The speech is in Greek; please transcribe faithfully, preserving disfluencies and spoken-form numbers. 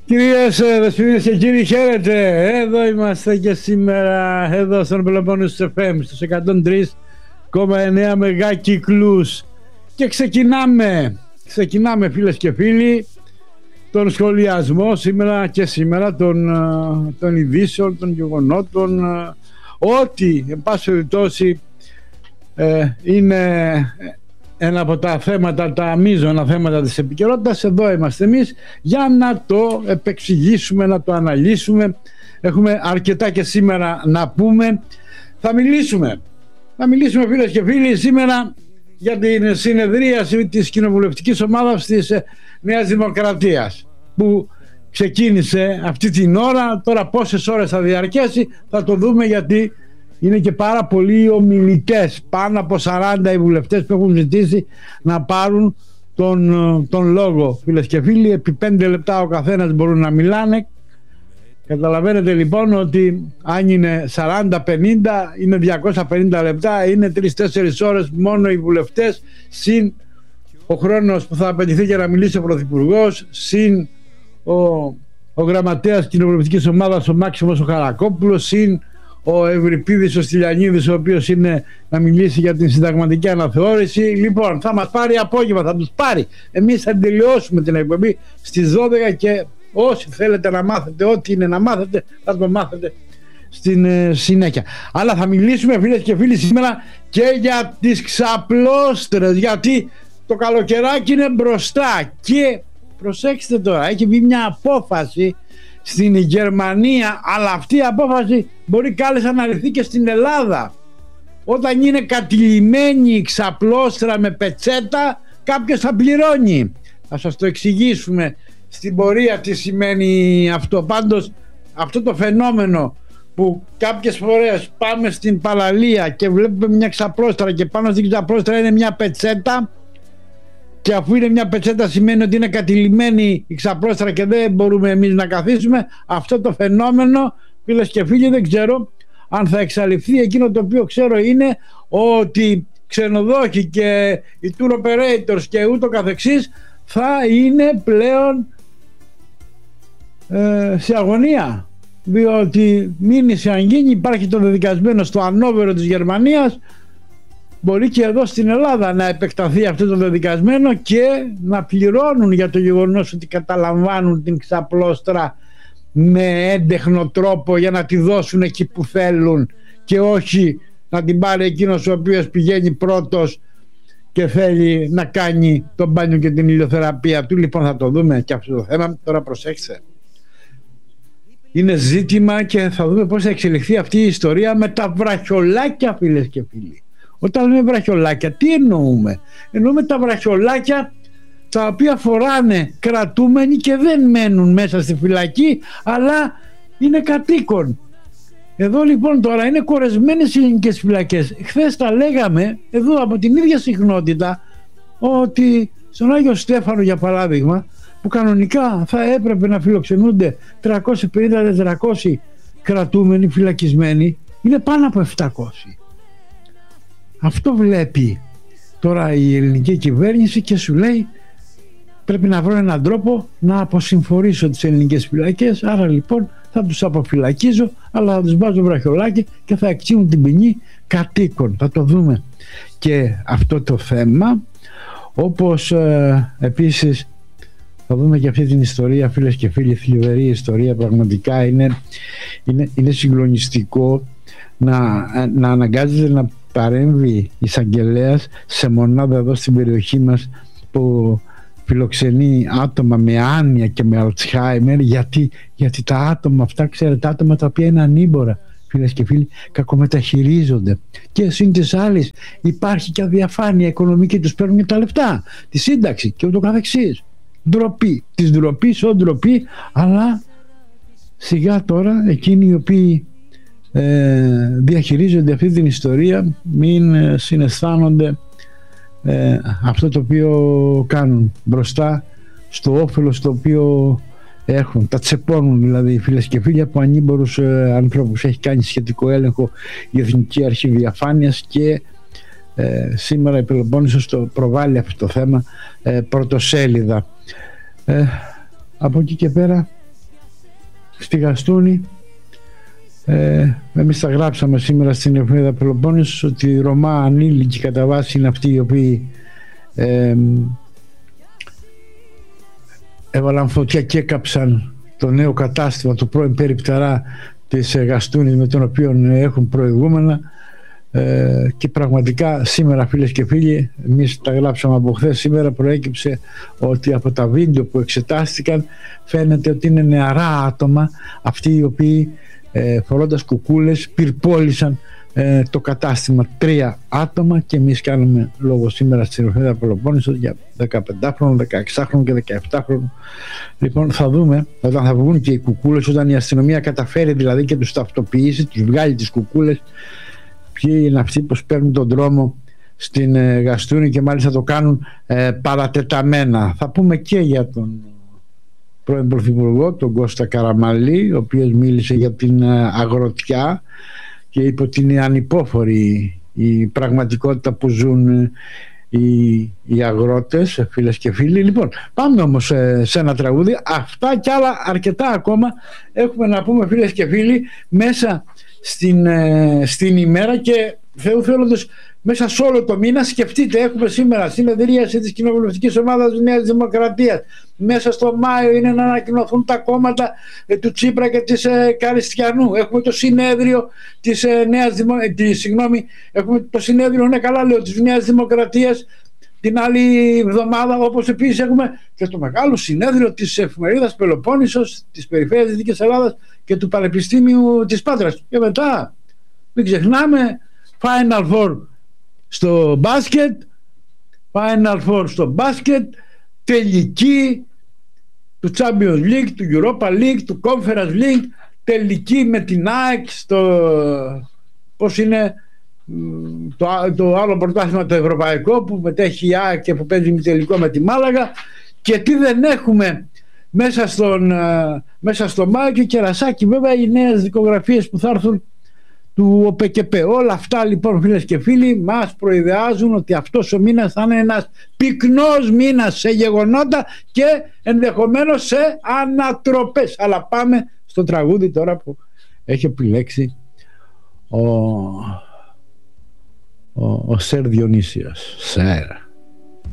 Κυρίες, δεσποινίδες και κύριοι, χαίρετε. Εδώ είμαστε και σήμερα, εδώ στον Πελοπόννησος εφ εμ, στους εκατόν τρία κόμμα εννέα μεγά κύκλους. Και ξεκινάμε, ξεκινάμε φίλες και φίλοι, τον σχολιασμό σήμερα και σήμερα των, των ειδήσεων, των γεγονότων, ό,τι, εν πάση περιπτώσει, ε, είναι ένα από τα θέματα, τα μείζωνα θέματα της επικαιρότητας. Εδώ είμαστε εμείς για να το επεξηγήσουμε, να το αναλύσουμε. Έχουμε αρκετά και σήμερα να πούμε. Θα μιλήσουμε, θα μιλήσουμε φίλες και φίλοι σήμερα για την συνεδρίαση της κοινοβουλευτικής ομάδας της Νέας Δημοκρατίας που ξεκίνησε αυτή την ώρα. Τώρα πόσες ώρες θα διαρκέσει θα το δούμε, γιατί είναι και πάρα πολλοί ομιλητές, πάνω από σαράντα οι βουλευτές που έχουν ζητήσει να πάρουν τον, τον λόγο. Φίλες και φίλοι, επί πέντε λεπτά ο καθένας μπορούν να μιλάνε. Καταλαβαίνετε λοιπόν ότι αν είναι σαράντα πενήντα είναι διακόσια πενήντα λεπτά, είναι τρεις τέσσερις ώρες μόνο οι βουλευτές, συν ο χρόνος που θα απαιτηθεί για να μιλήσει ο Πρωθυπουργός, συν ο, ο γραμματέας κοινοβουλευτικής ομάδας ο Μάξιμος ο Χαρακόπουλος, συν ο Ευρυπίδης ο Στυλιανίδης, ο οποίος είναι να μιλήσει για την συνταγματική αναθεώρηση. Λοιπόν, θα μας πάρει απόγευμα, θα τους πάρει. Εμείς θα τελειώσουμε την εκπομπή στις δώδεκα και όσοι θέλετε να μάθετε, ό,τι είναι να μάθετε, θα το μάθετε στην ε, συνέχεια. Αλλά θα μιλήσουμε φίλες και φίλοι σήμερα και για τις ξαπλώστρες, γιατί το καλοκαιράκι είναι μπροστά και προσέξτε τώρα, έχει βγει μια απόφαση στην Γερμανία, αλλά αυτή η απόφαση μπορεί κάλλιστα να ληφθεί και στην Ελλάδα. Όταν είναι κατηλημένη η ξαπλώστρα με πετσέτα, κάποιος θα πληρώνει. Θα σας το εξηγήσουμε στην πορεία τι σημαίνει αυτό. Πάντως αυτό το φαινόμενο που κάποιες φορές πάμε στην παραλία και βλέπουμε μια ξαπλώστρα και πάνω στην ξαπλώστρα είναι μια πετσέτα, και αφού είναι μια πετσέτα σημαίνει ότι είναι κατηλημένη η ξαπλώστρα και δεν μπορούμε εμείς να καθίσουμε. Αυτό το φαινόμενο, φίλες και φίλοι, δεν ξέρω αν θα εξαλειφθεί. Εκείνο το οποίο ξέρω είναι ότι ξενοδόχοι και οι tour operators και ούτω καθεξής θα είναι πλέον ε, σε αγωνία, διότι μήνυση αν γίνει, υπάρχει το δεδικασμένο στο Ανόβερο της Γερμανίας. Μπορεί και εδώ στην Ελλάδα να επεκταθεί αυτό το δεδικασμένο και να πληρώνουν για το γεγονός ότι καταλαμβάνουν την ξαπλώστρα με έντεχνο τρόπο για να τη δώσουν εκεί που θέλουν και όχι να την πάρει εκείνος ο οποίος πηγαίνει πρώτος και θέλει να κάνει τον μπάνιο και την ηλιοθεραπεία του. Λοιπόν, θα το δούμε και αυτό το θέμα. Τώρα προσέξτε, είναι ζήτημα και θα δούμε πώς θα εξελιχθεί αυτή η ιστορία με τα βραχιολάκια, φίλες και φίλοι. Όταν λέμε βραχιολάκια, τι εννοούμε? Εννοούμε τα βραχιολάκια τα οποία φοράνε κρατούμενοι και δεν μένουν μέσα στη φυλακή, αλλά είναι κατοίκον. Εδώ λοιπόν τώρα είναι κορεσμένες οι ελληνικές φυλακές. Χθες τα λέγαμε εδώ από την ίδια συχνότητα ότι στον Άγιο Στέφανο, για παράδειγμα, που κανονικά θα έπρεπε να φιλοξενούνται τριακόσιοι πενήντα με τετρακόσιοι κρατούμενοι φυλακισμένοι, είναι πάνω από επτακόσιοι. Αυτό βλέπει τώρα η ελληνική κυβέρνηση και σου λέει πρέπει να βρω έναν τρόπο να αποσυμφορήσω τις ελληνικές φυλακές, άρα λοιπόν θα τους αποφυλακίζω, αλλά θα τους βάζω βραχιολάκι και θα εκτσίνουν την ποινή κατοίκων. Θα το δούμε και αυτό το θέμα, όπως ε, επίσης θα δούμε και αυτή την ιστορία, φίλες και φίλοι, θλιβερή ιστορία. Πραγματικά είναι, είναι, είναι συγκλονιστικό να, να αναγκάζεται να παρέμβει εισαγγελέας σε μονάδα εδώ στην περιοχή μας που φιλοξενεί άτομα με άνοια και με αλτσχάιμερ, γιατί, γιατί τα άτομα αυτά, ξέρετε, άτομα τα οποία είναι ανήμπορα, φίλες και φίλοι, κακομεταχειρίζονται και συν της άλλης υπάρχει και αδιαφάνεια οικονομική, τους παίρνουν και τα λεφτά, τη σύνταξη και ούτω καθεξής. Ντροπή, της ντροπής ο ντροπή, αλλά σιγά τώρα εκείνοι οι οποίοι ε, διαχειρίζονται αυτή την ιστορία μην ε, συναισθάνονται ε, αυτό το οποίο κάνουν μπροστά στο όφελος το οποίο έχουν. Τα τσεπώνουν δηλαδή, φίλες και φίλοι, από ανήμπορους ε, ανθρώπους. Έχει κάνει σχετικό έλεγχο η Εθνική Αρχή Διαφάνειας και ε, σήμερα η Πελοπόννησος το προβάλλει αυτό το θέμα ε, πρωτοσέλιδα. Ε, από εκεί και πέρα στη Γαστούνη. Ε, εμείς τα γράψαμε σήμερα στην εφημερίδα Πελοπόννησος ότι οι Ρωμά ανήλικοι κατά βάση είναι αυτοί οι οποίοι ε, έβαλαν φωτιά και έκαψαν το νέο κατάστημα, το πρώην περιπτερά της Γαστούνης, με τον οποίο έχουν προηγούμενα. Ε, και πραγματικά σήμερα, φίλες και φίλοι, εμείς τα γράψαμε από χθες, σήμερα προέκυψε ότι από τα βίντεο που εξετάστηκαν φαίνεται ότι είναι νεαρά άτομα αυτοί οι οποίοι ε, φορώντας κουκούλες πυρπόλησαν ε, το κατάστημα. Τρία άτομα, και εμείς κάνουμε λόγο σήμερα στην εφημερίδα Πελοπόννησος για δεκαπεντάχρονο, δεκαεξάχρονο και δεκαεπτάχρονο. Λοιπόν, θα δούμε όταν θα βγουν και οι κουκούλες, όταν η αστυνομία καταφέρει δηλαδή και τους ταυτοποιήσει, τους βγάλει τις κουκούλες, ποιοι είναι αυτοί που παίρνουν τον δρόμο στην ε, Γαστούνη και μάλιστα το κάνουν ε, παρατεταμένα. Θα πούμε και για τον πρώην Πρωθυπουργό, τον Κώστα Καραμανλή, ο οποίος μίλησε για την ε, αγροτιά και είπε ότι είναι ανυπόφορη η πραγματικότητα που ζουν ε, οι, οι αγρότες, φίλες και φίλοι. Λοιπόν, πάμε όμως ε, σε ένα τραγούδι. Αυτά και άλλα αρκετά ακόμα έχουμε να πούμε, φίλες και φίλοι, μέσα στην, ε, στην ημέρα, και Θεού θέλοντος μέσα σε όλο το μήνα. Σκεφτείτε, έχουμε σήμερα συνεδρίαση της κοινοβουλευτικής ομάδας της Νέας Δημοκρατίας. Μέσα στο Μάιο είναι να ανακοινωθούν τα κόμματα ε, του Τσίπρα και της ε, Καριστιανού. Έχουμε το συνέδριο της ε, Νέας Δημο... ε, της, συγγνώμη, έχουμε το συνέδριο, ναι, καλά λέω, της Νέας Δημοκρατίας την άλλη εβδομάδα, όπως επίσης έχουμε και το μεγάλο συνέδριο της εφημερίδας Πελοπόννησος, της Περιφέρειας Δυτικής Ελλάδας και του Πανεπιστήμιου της Πάτρας. Και μετά, μην ξεχνάμε, Final Four στο μπάσκετ, Final Four στο μπάσκετ, τελική του Champions League, του Europa League, του Conference League, τελική με την ΑΕΚ στο, πώς είναι, το, το άλλο πρωτάθλημα το ευρωπαϊκό που μετέχει η ΑΕΚ και που παίζει τελικό με τη Μάλαγα. Και τι δεν έχουμε μέσα, στον, μέσα στο Μάιο, και κερασάκι βέβαια οι νέες δικογραφίες που θα έρθουν του ΟΠΕΚΕΠΕ. Όλα αυτά λοιπόν, φίλες και φίλοι, μας προειδεάζουν ότι αυτός ο μήνας θα είναι ένας πυκνός μήνας σε γεγονότα και ενδεχομένως σε ανατροπές. Αλλά πάμε στο τραγούδι τώρα που έχει επιλέξει ο, ο, ο Σερ Διονύσιος. Σερ.